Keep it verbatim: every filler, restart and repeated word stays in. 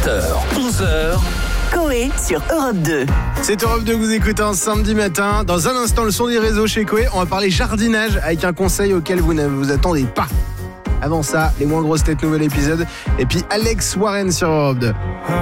sept heures, onze heures. Coé sur Europe deux. C'est Europe deux que vous écoutez un samedi matin. Dans un instant, le son des réseaux chez Coé. On va parler jardinage avec un conseil auquel vous ne vous attendez pas. Avant ça, les moins grosses têtes, nouvel épisode. Et puis Alex Warren sur Europe deux.